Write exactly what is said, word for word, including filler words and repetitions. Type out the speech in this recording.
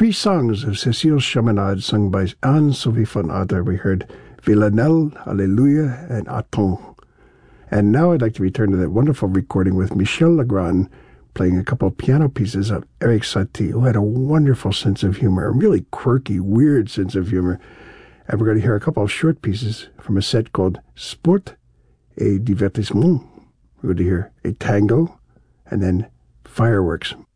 three songs of Cécile Chaminade sung by Anne-Sophie von Adler. We heard Villanelle, Alleluia, and Attends. And now I'd like to return to that wonderful recording with Michel Legrand playing a couple of piano pieces of Erik Satie, who had a wonderful sense of humor, a really quirky, weird sense of humor. And we're going to hear a couple of short pieces from a set called Sport et Divertissement. We're going to hear a tango and then fireworks.